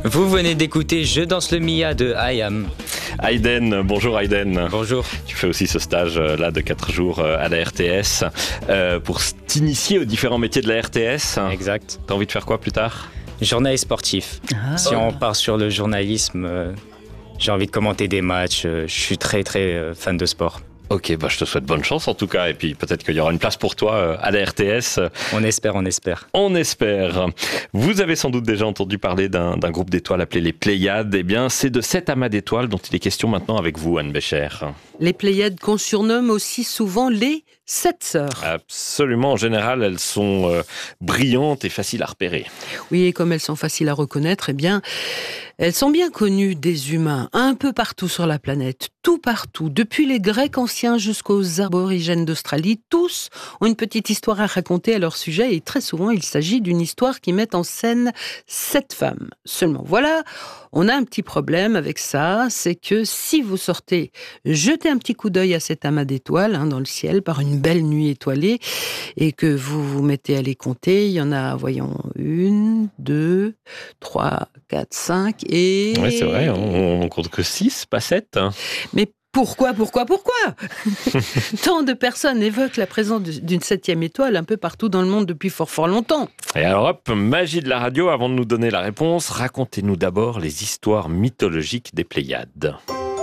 Vous venez d'écouter Je danse le Mia de IAM. Aiden, bonjour Aiden. Bonjour. Tu fais aussi ce stage là de 4 jours à la RTS pour t'initier aux différents métiers de la RTS. Exact. T'as envie de faire quoi plus tard ? Journaliste sportif. Si on part sur le journalisme, j'ai envie de commenter des matchs. Je suis très fan de sport. Ok, je te souhaite bonne chance en tout cas, et puis peut-être qu'il y aura une place pour toi à la RTS. On espère. On espère. Vous avez sans doute déjà entendu parler d'un groupe d'étoiles appelé les Pléiades. Eh bien, c'est de cet amas d'étoiles dont il est question maintenant avec vous, Anne Bécher. Les Pléiades qu'on surnomme aussi souvent les 7 sœurs. Absolument, en général, elles sont brillantes et faciles à repérer. Oui, et comme elles sont faciles à reconnaître, eh bien, elles sont bien connues des humains, un peu partout sur la planète, tout partout, depuis les Grecs anciens jusqu'aux aborigènes d'Australie, tous ont une petite histoire à raconter à leur sujet, et très souvent, il s'agit d'une histoire qui met en scène 7 femmes. Seulement, voilà, on a un petit problème avec ça, c'est que si vous sortez, jetez un petit coup d'œil à cet amas d'étoiles dans le ciel par une belle nuit étoilée et que vous vous mettez à les compter, il y en a, voyons, 1, 2, 3, 4, 5 et... Oui, c'est vrai, on compte que 6, pas 7. Mais pourquoi Tant de personnes évoquent la présence d'une 7e étoile un peu partout dans le monde depuis fort longtemps. Et alors hop, magie de la radio, avant de nous donner la réponse, racontez-nous d'abord les histoires mythologiques des Pléiades.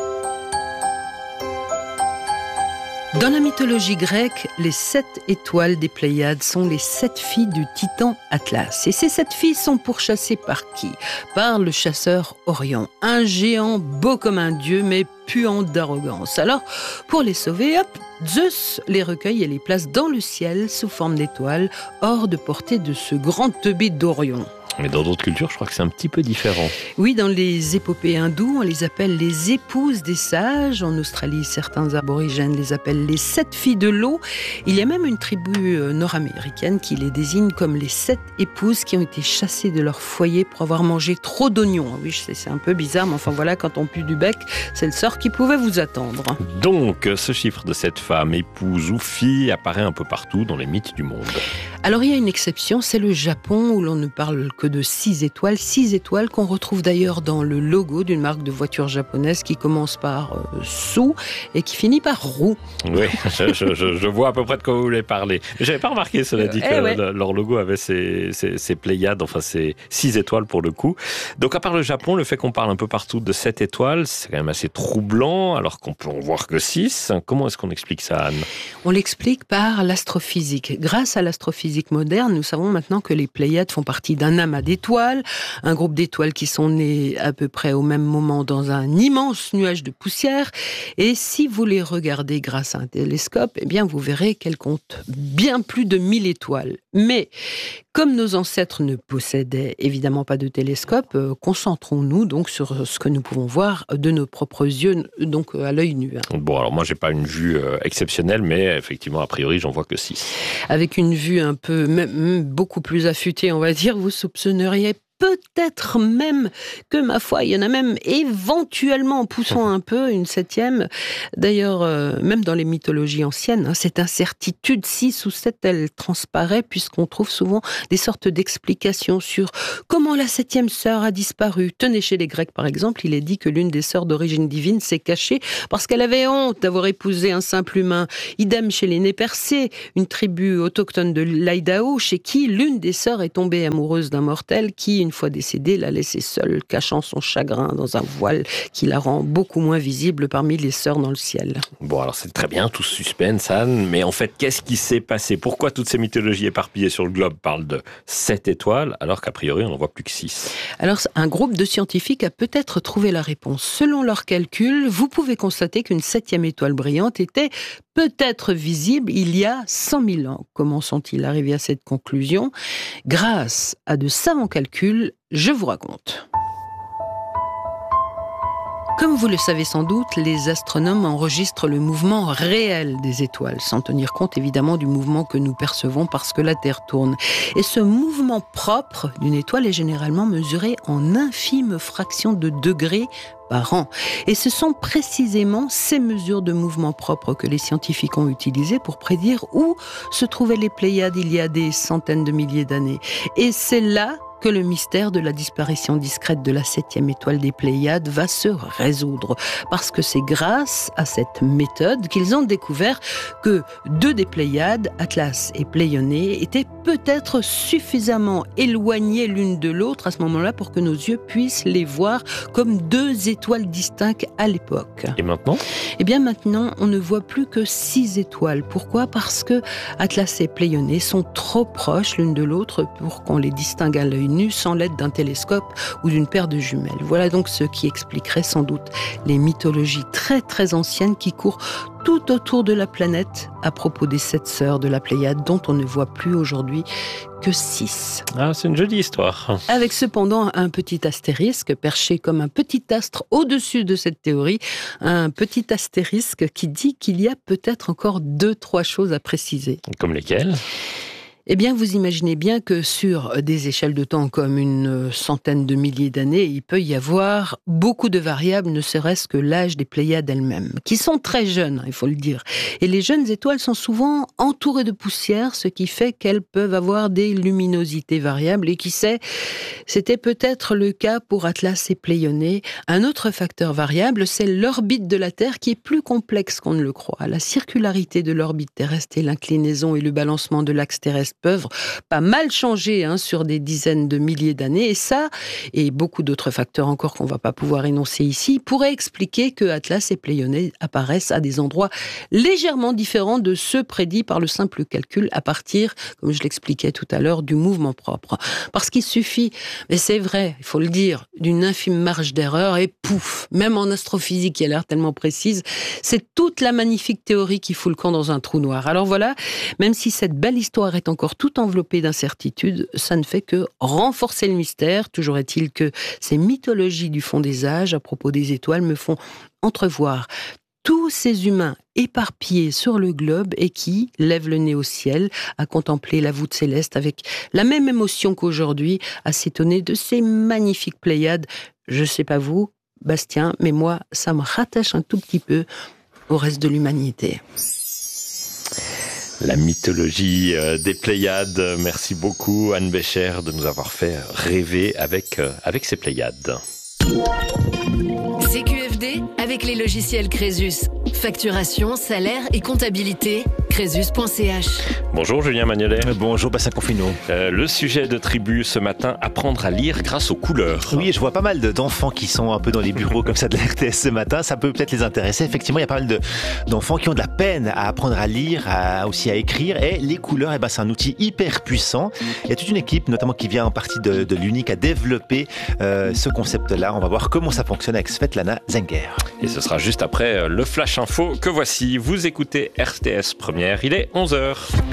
Dans la mythologie grecque, les 7 étoiles des Pléiades sont les 7 filles du titan Atlas. Et ces 7 filles sont pourchassées par qui ? Par le chasseur Orion, un géant beau comme un dieu, mais puant d'arrogance. Alors, pour les sauver, Zeus les recueille et les place dans le ciel sous forme d'étoiles, hors de portée de ce grand teubé d'Orion. Mais dans d'autres cultures, je crois que c'est un petit peu différent. Oui, dans les épopées hindoues, on les appelle les épouses des sages. En Australie, certains aborigènes les appellent les 7 filles de l'eau. Il y a même une tribu nord-américaine qui les désigne comme les 7 épouses qui ont été chassées de leur foyer pour avoir mangé trop d'oignons. Oui, je sais, c'est un peu bizarre, mais enfin voilà, quand on pue du bec, c'est le sort qui pouvait vous attendre. Donc, ce chiffre de cette femme, épouse ou fille, apparaît un peu partout dans les mythes du monde. Alors, il y a une exception, c'est le Japon, où l'on ne parle que de 6 étoiles qu'on retrouve d'ailleurs dans le logo d'une marque de voiture japonaise qui commence par Su et qui finit par Roux. Oui, je vois à peu près de quoi vous voulez parler. Mais j'avais pas remarqué, cela dit, que leur logo avait ces Pléiades, enfin ces 6 étoiles pour le coup. Donc à part le Japon, le fait qu'on parle un peu partout de 7 étoiles, c'est quand même assez troublant, alors qu'on peut en voir que 6. Comment est-ce qu'on explique ça, Anne ? On l'explique par l'astrophysique. Grâce à l'astrophysique moderne, nous savons maintenant que les Pléiades font partie d'un amas d'étoiles, un groupe d'étoiles qui sont nées à peu près au même moment dans un immense nuage de poussière. Et si vous les regardez grâce à un télescope, eh bien vous verrez qu'elles comptent bien plus de 1000 étoiles. Mais comme nos ancêtres ne possédaient évidemment pas de télescope, concentrons-nous donc sur ce que nous pouvons voir de nos propres yeux, donc à l'œil nu. Bon, alors moi j'ai pas une vue exceptionnelle, mais effectivement a priori j'en vois que 6. Avec une vue un peu, même beaucoup plus affûtée, on va dire, vous soupçonneriez peut-être même que, ma foi, il y en a même éventuellement, en poussant un peu, une 7e. D'ailleurs, même dans les mythologies anciennes, cette incertitude, 6 ou 7, elle transparaît, puisqu'on trouve souvent des sortes d'explications sur comment la 7e sœur a disparu. Tenez, chez les Grecs, par exemple, il est dit que l'une des sœurs d'origine divine s'est cachée parce qu'elle avait honte d'avoir épousé un simple humain. Idem chez les Nez-Percés, une tribu autochtone de l'Idaho, chez qui l'une des sœurs est tombée amoureuse d'un mortel qui, une fois décédée, l'a laissée seule, cachant son chagrin dans un voile qui la rend beaucoup moins visible parmi les sœurs dans le ciel. Bon, alors c'est très bien, tout ce suspense, Anne, mais en fait, qu'est-ce qui s'est passé ? Pourquoi toutes ces mythologies éparpillées sur le globe parlent de 7 étoiles, alors qu'a priori, on n'en voit plus que 6 ? Alors, un groupe de scientifiques a peut-être trouvé la réponse. Selon leurs calculs, vous pouvez constater qu'une 7e étoile brillante était peut-être visible il y a 100 000 ans. Comment sont-ils arrivés à cette conclusion ? Grâce à de savants calculs, je vous raconte. Comme vous le savez sans doute, les astronomes enregistrent le mouvement réel des étoiles, sans tenir compte évidemment du mouvement que nous percevons parce que la Terre tourne. Et ce mouvement propre d'une étoile est généralement mesuré en infimes fractions de degrés par an. Et ce sont précisément ces mesures de mouvement propre que les scientifiques ont utilisées pour prédire où se trouvaient les Pléiades il y a des centaines de milliers d'années. Et c'est là que le mystère de la disparition discrète de la 7e étoile des Pléiades va se résoudre. Parce que c'est grâce à cette méthode qu'ils ont découvert que 2 des Pléiades, Atlas et Pléionée, étaient peut-être suffisamment éloignées l'une de l'autre à ce moment-là pour que nos yeux puissent les voir comme 2 étoiles distinctes à l'époque. Et maintenant ? Eh bien maintenant, on ne voit plus que 6 étoiles. Pourquoi ? Parce que Atlas et Pléionée sont trop proches l'une de l'autre pour qu'on les distingue à l'œil nu sans l'aide d'un télescope ou d'une paire de jumelles. Voilà donc ce qui expliquerait sans doute les mythologies très très anciennes qui courent tout autour de la planète à propos des 7 sœurs de la Pléiade dont on ne voit plus aujourd'hui que 6. Ah, c'est une jolie histoire. Avec cependant un petit astérisque perché comme un petit astre au-dessus de cette théorie, un petit astérisque qui dit qu'il y a peut-être encore 2-3 choses à préciser. Comme lesquelles ? Eh bien, vous imaginez bien que sur des échelles de temps comme une centaine de milliers d'années, il peut y avoir beaucoup de variables, ne serait-ce que l'âge des Pléiades elles-mêmes, qui sont très jeunes, il faut le dire. Et les jeunes étoiles sont souvent entourées de poussière, ce qui fait qu'elles peuvent avoir des luminosités variables. Et qui sait, c'était peut-être le cas pour Atlas et Pléionée. Un autre facteur variable, c'est l'orbite de la Terre qui est plus complexe qu'on ne le croit. La circularité de l'orbite terrestre et l'inclinaison et le balancement de l'axe terrestre peuvent pas mal changer sur des dizaines de milliers d'années. Et ça, et beaucoup d'autres facteurs encore qu'on ne va pas pouvoir énoncer ici, pourraient expliquer que Atlas et Pléionée apparaissent à des endroits légèrement différents de ceux prédits par le simple calcul à partir, comme je l'expliquais tout à l'heure, du mouvement propre. Parce qu'il suffit, mais c'est vrai, il faut le dire, d'une infime marge d'erreur et pouf, même en astrophysique qui a l'air tellement précise, c'est toute la magnifique théorie qui fout le camp dans un trou noir. Alors voilà, même si cette belle histoire est encore tout enveloppée d'incertitudes, ça ne fait que renforcer le mystère. Toujours est-il que ces mythologies du fond des âges à propos des étoiles me font entrevoir tous ces humains éparpillés sur le globe et qui lèvent le nez au ciel à contempler la voûte céleste avec la même émotion qu'aujourd'hui, à s'étonner de ces magnifiques Pléiades. Je sais pas vous, Bastien, mais moi, ça me rattache un tout petit peu au reste de l'humanité. La mythologie des Pléiades. Merci beaucoup Anne Bécher de nous avoir fait rêver avec ces Pléiades. CQFD avec les logiciels Crésus. Facturation, salaire et comptabilité. Crésus.ch. Bonjour Julien Magnolet. Bonjour Bastien Confineau. Le sujet de Tribu ce matin, apprendre à lire grâce aux couleurs. Oui, je vois pas mal d'enfants qui sont un peu dans les bureaux comme ça de la RTS ce matin. Ça peut peut-être les intéresser. Effectivement, il y a pas mal d'enfants qui ont de la peine à apprendre à lire, aussi à écrire. Et les couleurs, c'est un outil hyper puissant. Il y a toute une équipe, notamment qui vient en partie de l'UNIC, à développer ce concept-là. On va voir comment ça fonctionne avec Svetlana Zenger. Et ce sera juste après le Flash Info que voici. Vous écoutez RTS Première, il est 11h.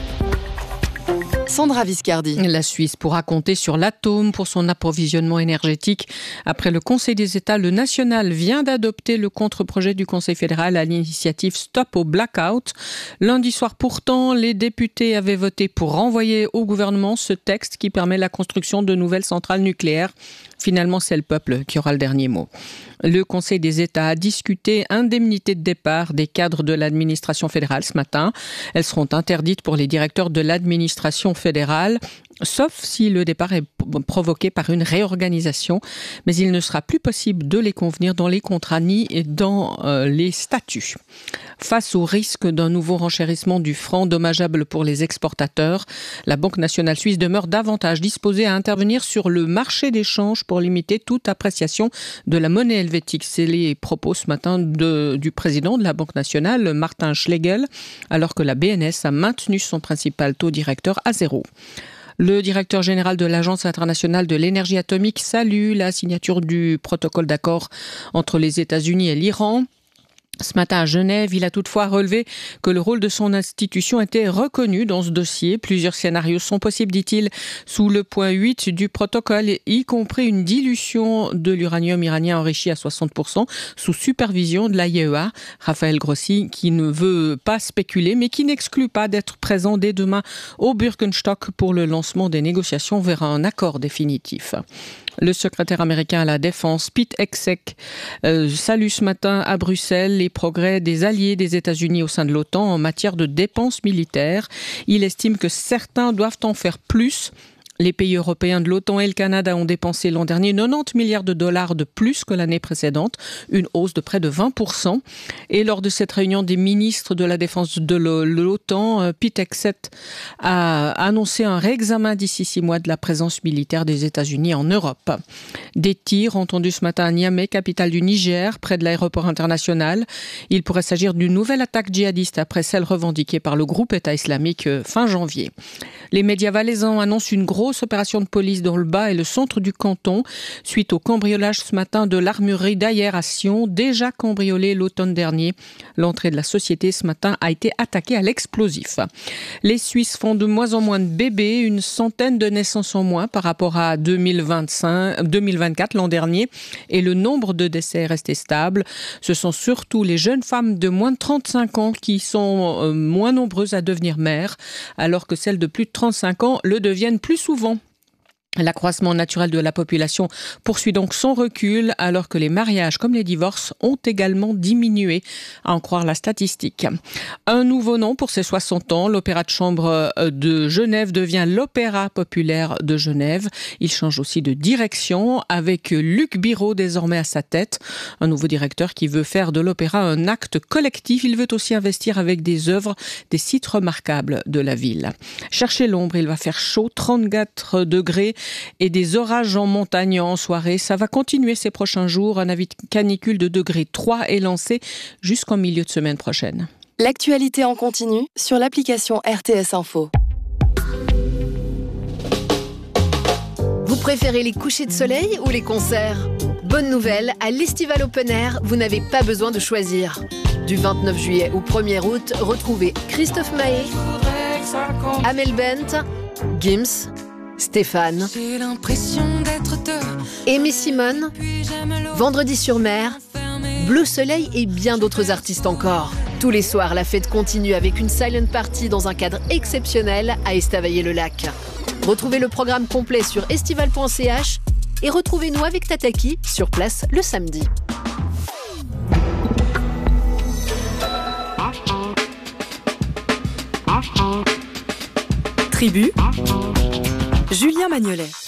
Sandra Viscardi. La Suisse pourra compter sur l'atome pour son approvisionnement énergétique. Après le Conseil des États, le national vient d'adopter le contre-projet du Conseil fédéral à l'initiative Stop au Blackout. Lundi soir pourtant, les députés avaient voté pour renvoyer au gouvernement ce texte qui permet la construction de nouvelles centrales nucléaires. Finalement, c'est le peuple qui aura le dernier mot. Le Conseil des États a discuté indemnité de départ des cadres de l'administration fédérale ce matin. Elles seront interdites pour les directeurs de l'administration fédérale, sauf si le départ est provoqué par une réorganisation. Mais il ne sera plus possible de les convenir dans les contrats ni dans les statuts. Face au risque d'un nouveau renchérissement du franc dommageable pour les exportateurs, la Banque nationale suisse demeure davantage disposée à intervenir sur le marché des changes pour limiter toute appréciation de la monnaie helvétique. C'est les propos ce matin du président de la Banque nationale, Martin Schlegel, alors que la BNS a maintenu son principal taux directeur à 0. Le directeur général de l'Agence internationale de l'énergie atomique salue la signature du protocole d'accord entre les États-Unis et l'Iran. Ce matin à Genève, il a toutefois relevé que le rôle de son institution était reconnu dans ce dossier. Plusieurs scénarios sont possibles, dit-il, sous le point 8 du protocole, y compris une dilution de l'uranium iranien enrichi à 60% sous supervision de l'AIEA. Raphaël Grossi, qui ne veut pas spéculer, mais qui n'exclut pas d'être présent dès demain au Birkenstock pour le lancement des négociations vers un accord définitif. Le secrétaire américain à la Défense, Pete Hegseth, salue ce matin à Bruxelles les progrès des alliés des États-Unis au sein de l'OTAN en matière de dépenses militaires. Il estime que certains doivent en faire plus. Les pays européens de l'OTAN et le Canada ont dépensé l'an dernier 90 milliards de dollars de plus que l'année précédente, une hausse de près de 20%. Et lors de cette réunion des ministres de la Défense de l'OTAN, Pete Hegseth a annoncé un réexamen d'ici 6 mois de la présence militaire des États-Unis en Europe. Des tirs entendus ce matin à Niamey, capitale du Niger, près de l'aéroport international. Il pourrait s'agir d'une nouvelle attaque djihadiste après celle revendiquée par le groupe État islamique fin janvier. Les médias valaisans annoncent une grosse opération de police dans le bas et le centre du canton suite au cambriolage ce matin de l'armurerie d'Ayer à Sion, déjà cambriolée l'automne dernier. L'entrée de la société ce matin a été attaquée à l'explosif. Les Suisses font de moins en moins de bébés, une centaine de naissances en moins par rapport à 2024 l'an dernier, et le nombre de décès est resté stable. Ce sont surtout les jeunes femmes de moins de 35 ans qui sont moins nombreuses à devenir mères, alors que celles de plus de 35 ans le deviennent plus souvent. L'accroissement naturel de la population poursuit donc son recul, alors que les mariages comme les divorces ont également diminué, à en croire la statistique. Un nouveau nom pour ses 60 ans, l'Opéra de chambre de Genève devient l'Opéra populaire de Genève. Il change aussi de direction, avec Luc Biraud désormais à sa tête. Un nouveau directeur qui veut faire de l'opéra un acte collectif. Il veut aussi investir avec des œuvres, des sites remarquables de la ville. Cherchez l'ombre, il va faire chaud, 34 degrés. Et des orages en montagne en soirée. Ça va continuer ces prochains jours. Un avis de canicule de degré 3 est lancé jusqu'en milieu de semaine prochaine. L'actualité en continu sur l'application RTS Info. Vous préférez les couchers de soleil ou les concerts ? Bonne nouvelle, à l'Estival Open Air, vous n'avez pas besoin de choisir. Du 29 juillet au 1er août, retrouvez Christophe Maé, Amel Bent, Gims, Stéphane, Aimé Simone, Vendredi sur mer, Bleu Soleil et bien d'autres artistes encore. Tous les soirs, la fête continue avec une silent party dans un cadre exceptionnel à Estavayer-le-Lac. Retrouvez le programme complet sur estival.ch et retrouvez-nous avec Tataki sur place le samedi. Tribu, Julien Magnolet.